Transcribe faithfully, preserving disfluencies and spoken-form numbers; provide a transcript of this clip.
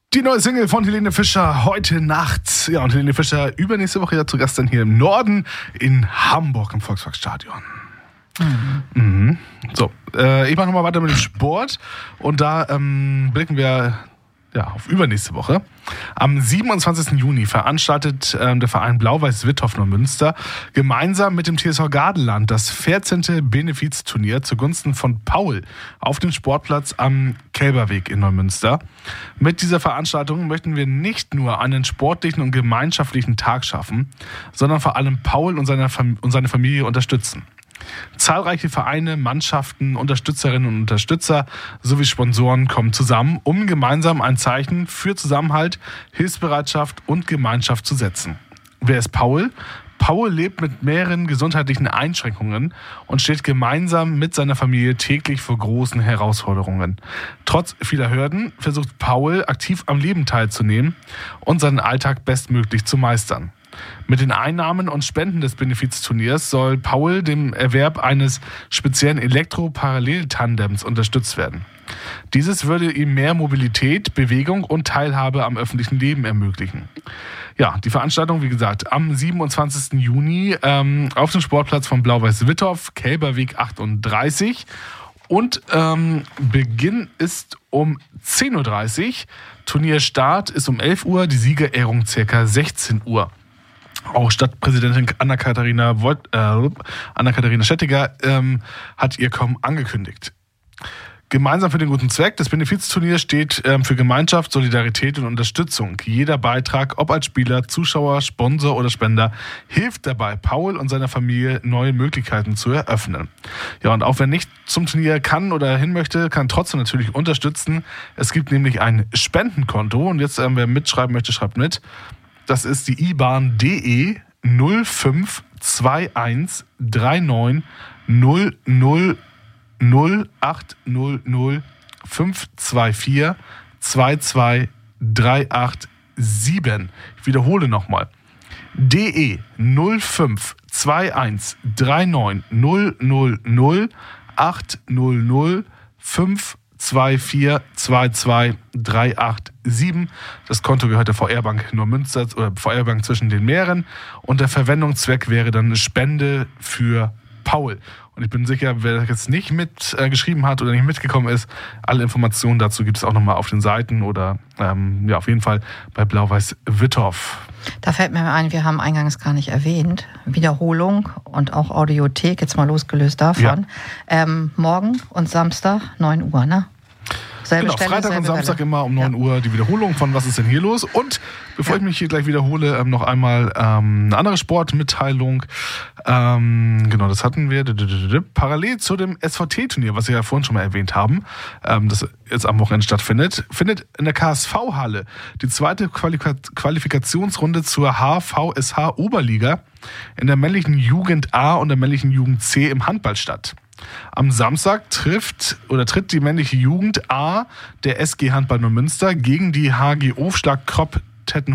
Die neue Single von Helene Fischer heute Nacht. Ja, und Helene Fischer übernächste Woche ja zu Gast dann hier im Norden in Hamburg im Volksparkstadion. Mhm. Mhm. So, äh, ich mache nochmal weiter mit dem Sport und da ähm, blicken wir ja, auf übernächste Woche. Am siebenundzwanzigsten Juni veranstaltet äh, der Verein Blau-Weiß-Wittorf Neumünster gemeinsam mit dem T S V Gardeland das vierzehnte Benefizturnier zugunsten von Paul auf dem Sportplatz am Kälberweg in Neumünster. Mit dieser Veranstaltung möchten wir nicht nur einen sportlichen und gemeinschaftlichen Tag schaffen, sondern vor allem Paul und seine, Fam- und seine Familie unterstützen. Zahlreiche Vereine, Mannschaften, Unterstützerinnen und Unterstützer sowie Sponsoren kommen zusammen, um gemeinsam ein Zeichen für Zusammenhalt, Hilfsbereitschaft und Gemeinschaft zu setzen. Wer ist Paul? Paul lebt mit mehreren gesundheitlichen Einschränkungen und steht gemeinsam mit seiner Familie täglich vor großen Herausforderungen. Trotz vieler Hürden versucht Paul aktiv am Leben teilzunehmen und seinen Alltag bestmöglich zu meistern. Mit den Einnahmen und Spenden des Benefizturniers soll Paul dem Erwerb eines speziellen Elektro-Parallel-Tandems unterstützt werden. Dieses würde ihm mehr Mobilität, Bewegung und Teilhabe am öffentlichen Leben ermöglichen. Ja, die Veranstaltung, wie gesagt, am siebenundzwanzigsten Juni ähm, auf dem Sportplatz von Blau-Weiß-Wittorf, Kälberweg achtunddreißig. Und ähm, Beginn ist um zehn Uhr dreißig. Turnierstart ist um elf Uhr, die Siegerehrung ca. sechzehn Uhr. Auch Stadtpräsidentin Anna-Katharina Voigt, äh, Anna-Katharina Schettiger ähm, hat ihr Kommen angekündigt. Gemeinsam für den guten Zweck. Das Benefizturnier steht ähm, für Gemeinschaft, Solidarität und Unterstützung. Jeder Beitrag, ob als Spieler, Zuschauer, Sponsor oder Spender, hilft dabei, Paul und seiner Familie neue Möglichkeiten zu eröffnen. Ja, und auch wer nicht zum Turnier kann oder hin möchte, kann trotzdem natürlich unterstützen. Es gibt nämlich ein Spendenkonto und jetzt, ähm, wer mitschreiben möchte, schreibt mit. Das ist die I B A N D E null fünf zwei eins drei neun null null null acht null null fünf zwei vier zwei zwei drei acht sieben. Ich wiederhole nochmal. D E null fünf zwei eins drei neun null null null acht null null fünf zwei vier zwei zwei drei acht sieben. Das Konto gehört der V R-Bank Neumünster oder V R-Bank zwischen den Meeren und der Verwendungszweck wäre dann eine Spende für Paul. Und ich bin sicher, wer jetzt nicht mitgeschrieben äh, hat oder nicht mitgekommen ist, alle Informationen dazu gibt es auch nochmal auf den Seiten oder ähm, ja, auf jeden Fall bei Blau-Weiß-Wittorf. Da fällt mir ein, wir haben eingangs gar nicht erwähnt, Wiederholung und auch Audiothek, jetzt mal losgelöst davon. Ja. Ähm, morgen und Samstag neun Uhr, ne? Selbe genau, Stelle, Freitag und Samstag Welle. Immer um neun ja. Uhr die Wiederholung von Was ist denn hier los? Und bevor ja. ich mich hier gleich wiederhole, ähm, noch einmal ähm, eine andere Sportmitteilung. Ähm, genau, das hatten wir. Parallel zu dem S V T-Turnier, was wir ja vorhin schon mal erwähnt haben, ähm, das jetzt am Wochenende stattfindet, findet in der K S V-Halle die zweite Qualifik- Qualifikationsrunde zur H V S H-Oberliga in der männlichen Jugend A und der männlichen Jugend C im Handball statt. Am Samstag trifft oder tritt die männliche Jugend A der S G Handball Neumünster gegen die H G Ofschlag Kropp